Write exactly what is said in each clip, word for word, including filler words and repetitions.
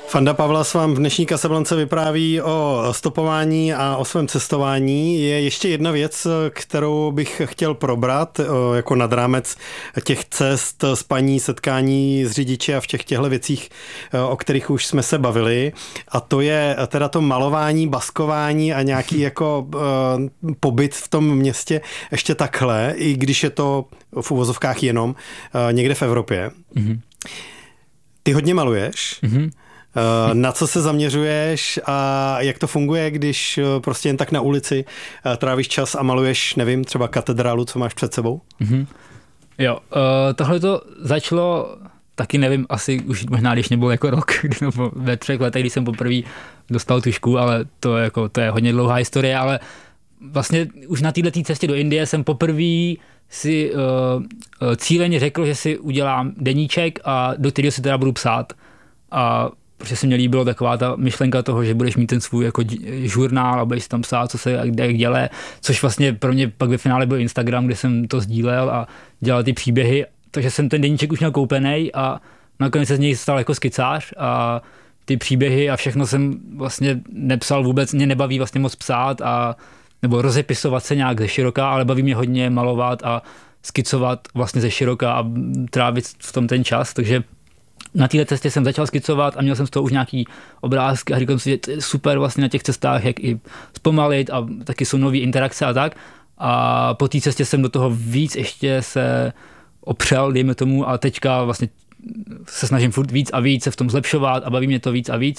Fanda Pavlas vám v dnešní Kasablance vypráví o stopování a o svém cestování. Je ještě jedna věc, kterou bych chtěl probrat, jako nad rámec těch cest, spaní, setkání s řidiči a v těch těchto věcích, o kterých už jsme se bavili. A to je teda to malování, baskování a nějaký jako uh, pobyt v tom městě ještě takhle, i když je to v uvozovkách jenom uh, někde v Evropě. Mm-hmm. Ty hodně maluješ. Mm-hmm. Na co se zaměřuješ a jak to funguje, když prostě jen tak na ulici trávíš čas a maluješ, nevím, třeba katedrálu, co máš před sebou? Mm-hmm. Jo, uh, tohle to začalo taky, nevím, asi už možná, když nebyl jako rok, nebo ve třech letech, když jsem poprvé dostal tušku, ale to je, jako, to je hodně dlouhá historie, ale vlastně už na této cestě do Indie jsem poprvé si uh, cíleně řekl, že si udělám deníček a do kterého si teda budu psát. A protože se mi líbilo taková ta myšlenka toho, že budeš mít ten svůj jako žurnál a budeš si tam psát, co se jak dělá, což vlastně pro mě pak ve finále byl Instagram, kde jsem to sdílel a dělal ty příběhy, takže jsem ten deníček už měl koupený a nakonec se z něj stal jako skicář a ty příběhy a všechno jsem vlastně nepsal vůbec, mě nebaví vlastně moc psát a nebo rozepisovat se nějak ze široka, ale baví mě hodně malovat a skicovat vlastně ze široka a trávit v tom ten čas, takže na této cestě jsem začal skicovat a měl jsem z toho už nějaký obrázky a říkal jsem si, že to je super vlastně na těch cestách, jak i zpomalit a taky jsou nový interakce a tak. A po té cestě jsem do toho víc ještě se opřel, dejme tomu, a teďka vlastně se snažím furt víc a víc se v tom zlepšovat a baví mě to víc a víc.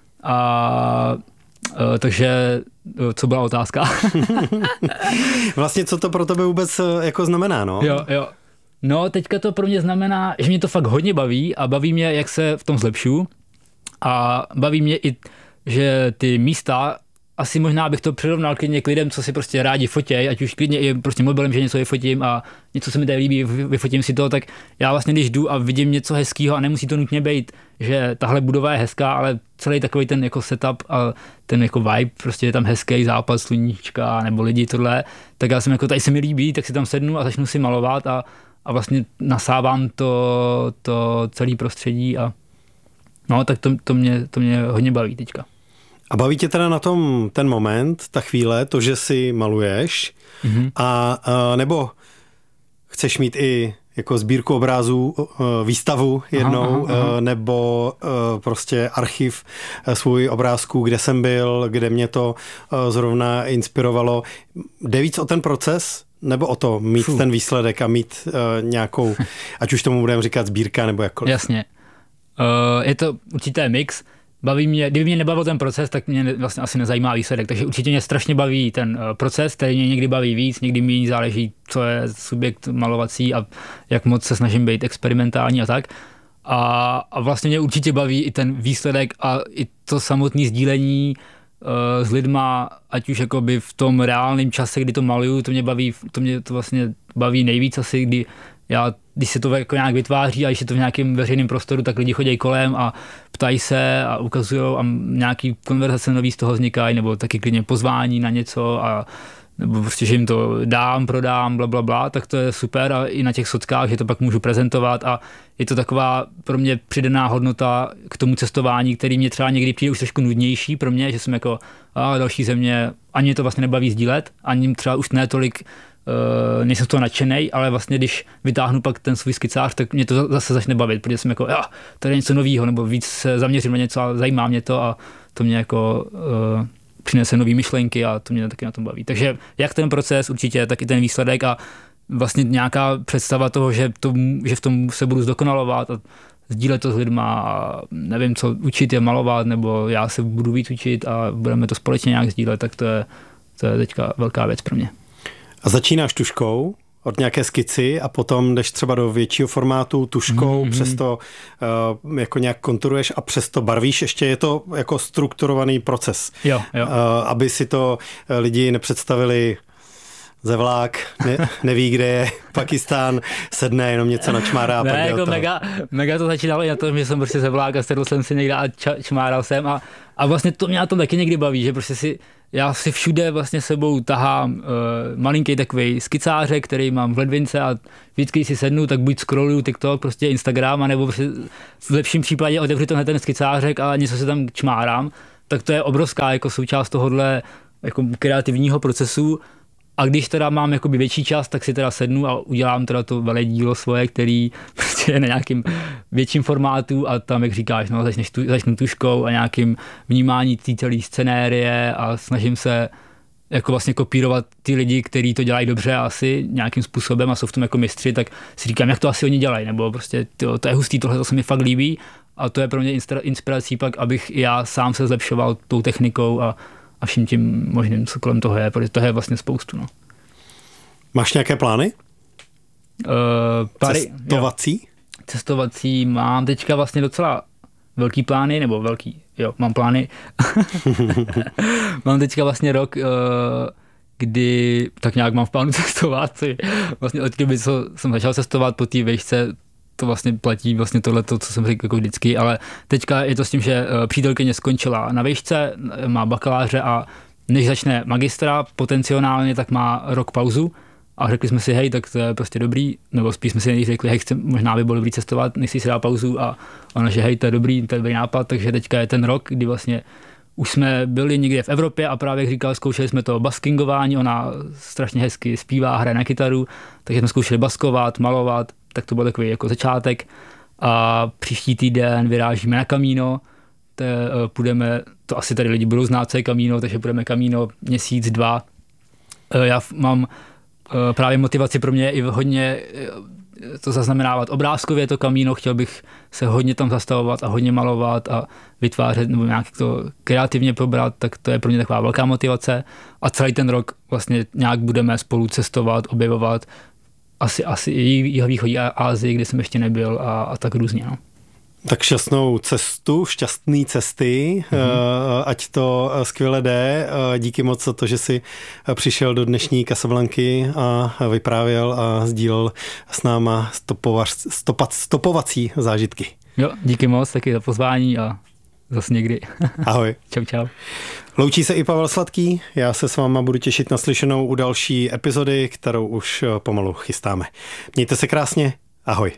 A Uh, takže uh, co byla otázka? Vlastně co to pro tebe vůbec jako znamená, no? Jo, jo. No, teďka to pro mě znamená, že mě to fakt hodně baví a baví mě, jak se v tom zlepšu. A baví mě i, že ty místa, asi možná bych to přirovnal klidně k lidem, co si prostě rádi fotěj, ať už klidně i prostě mobilem, že něco vyfotím a něco se mi tady líbí, vyfotím si to, tak já vlastně když jdu a vidím něco hezkého a nemusí to nutně být, že tahle budova je hezká, ale celý takový ten jako setup a ten jako vibe, prostě je tam hezký západ, sluníčka nebo lidi tohle, tak já jsem jako tady se mi líbí, tak si tam sednu a začnu si malovat a, a vlastně nasávám to, to celé prostředí a no, tak to, to, mě, to mě hodně baví teďka. A baví tě teda na tom ten moment, ta chvíle, to, že si maluješ, mm-hmm. a, a nebo chceš mít i jako sbírku obrázů, výstavu jednou, aha, aha. nebo prostě archiv svůj obrázků, kde jsem byl, kde mě to zrovna inspirovalo. Jde víc o ten proces, nebo o to mít Fuh. ten výsledek a mít nějakou, ať už tomu budeme říkat sbírka, nebo jakkoliv? Jasně. Uh, je to určitě mix. Baví mě, kdyby mě nebavil ten proces, tak mě vlastně asi nezajímá výsledek, takže určitě mě strašně baví ten proces, který mě někdy baví víc, někdy méně, záleží, co je subjekt malovací a jak moc se snažím být experimentální a tak. A, a vlastně mě určitě baví i ten výsledek a i to samotné sdílení uh, s lidma, ať už jakoby v tom reálném čase, kdy to maluju, to mě baví, to mě to vlastně baví nejvíc asi, kdy já, když se to jako nějak vytváří a když je to v nějakém veřejném prostoru, tak lidi chodí kolem a ptají se a ukazují a nějaký konverzace nový z toho vznikají, nebo taky klidně pozvání na něco a nebo prostě, že jim to dám, prodám, bla, bla, bla, tak to je super a i na těch sockách, že to pak můžu prezentovat a je to taková pro mě přidaná hodnota k tomu cestování, který mě třeba někdy přijde už trošku nudnější pro mě, že jsem jako a další země, ani mě to vlastně nebaví sdílet, ani třeba už ne tolik Uh, nejsem z toho nadšenej, ale vlastně když vytáhnu pak ten svůj skicář, tak mě to zase začne bavit, protože jsem jako, jo, tady je něco novýho, nebo víc se zaměřím na něco a zajímá mě to a to mě jako uh, přinese nový myšlenky a to mě taky na tom baví. Takže jak ten proces určitě, tak i ten výsledek a vlastně nějaká představa toho, že, to, že v tom se budu zdokonalovat a sdílet to s lidma a nevím, co učit je malovat, nebo já se budu víc učit a budeme to společně nějak sdílet, tak to je, to je teďka velká věc pro mě. A začínáš tuškou od nějaké skici a potom jdeš třeba do většího formátu tuškou, mm-hmm. přesto uh, jako nějak konturuješ a přesto barvíš. Ještě je to jako strukturovaný proces. Jo, jo. Uh, aby si to lidi nepředstavili ze vlák, ne, neví, kde je Pakistán, sedne, jenom něco načmárá. Ne, jako mega, mega to začínalo i na tom, že jsem prostě ze vlák a sedl jsem si někde a ča, čmáral jsem a, a vlastně to mě na tom taky někdy baví, že prostě si já si všude vlastně sebou tahám uh, malinký takový skicářek, který mám v ledvince a vždycky si sednu, tak buď scrolluju TikTok, prostě Instagram, anebo prostě v lepším případě otevřu tenhle ten skicářek a něco se tam čmárám, tak to je obrovská jako součást tohohle jako kreativního procesu. A když teda mám jakoby větší čas, tak si teda sednu a udělám teda to velké dílo svoje, který prostě je na nějakým větším formátu a tam, jak říkáš, no, začneš tu, začnu tuškou a nějakým vnímání té celé scenérie a snažím se jako vlastně kopírovat ty lidi, kteří to dělají dobře asi nějakým způsobem a jsou v tom jako mistři, tak si říkám, jak to asi oni dělají, nebo prostě to, to je hustý, tohle to se mi fakt líbí a to je pro mě inspirací pak, abych já sám se zlepšoval tou technikou a a vším tím možným, co kolem toho je, protože toho je vlastně spoustu. No. Máš nějaké plány? Uh, pary, Cestovací? Jo. Cestovací mám teďka vlastně docela velký plány, nebo velký, jo, mám plány. Mám teďka vlastně rok, uh, kdy tak nějak mám v plánu cestovat. Vlastně od doby, co jsem začal cestovat po té výšce, to vlastně platí vlastně tohleto, co jsem řekl jako vždycky, ale teďka je to s tím, že přítelkyně skončila na výšce, má bakaláře a než začne magistra potenciálně, tak má rok pauzu a řekli jsme si, hej, tak to je prostě dobrý, nebo spíš jsme si než řekli, hej, chce, možná by bylo dobrý cestovat, než si dá pauzu a ona, že hej, to je dobrý, to je dobrý nápad, takže teďka je ten rok, kdy vlastně už jsme byli někde v Evropě a právě, jak říkal, zkoušeli jsme to baskingování, ona strašně hezky zpívá, hraje na kytaru, takže jsme zkoušeli baskovat, malovat, tak to byl takový jako začátek a příští týden vyrážíme na Camino, te, půjdeme, to asi tady lidi budou znát, co je Camino, takže půjdeme Camino měsíc, dva. Já mám právě motivaci pro mě i hodně to zaznamenávat obrázkově to Camino, chtěl bych se hodně tam zastavovat a hodně malovat a vytvářet nebo nějak to kreativně probrat, tak to je pro mě taková velká motivace a celý ten rok vlastně nějak budeme spolu cestovat, objevovat asi, asi i jihovýchodní Asii, kde jsem ještě nebyl a, a tak různě. No. Tak šťastnou cestu, šťastný cesty, mm-hmm. ať to skvěle jde. Díky moc za to, že jsi přišel do dnešní Casablanky a vyprávěl a sdílel s náma stopovač, stopat, stopovací zážitky. Jo, díky moc taky za pozvání a zase někdy. Ahoj. Čau, čau. Loučí se i Pavel Sladký, já se s váma budu těšit na slyšenou u další epizody, kterou už pomalu chystáme. Mějte se krásně, ahoj.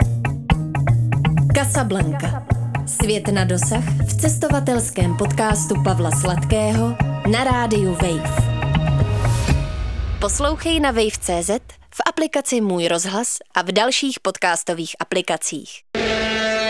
Casablanca. Svět na dosah v cestovatelském podcastu Pavla Sladkého na rádiu Wave. Poslouchej na wave tečka cé zet, v aplikaci Můj rozhlas a v dalších podcastových aplikacích.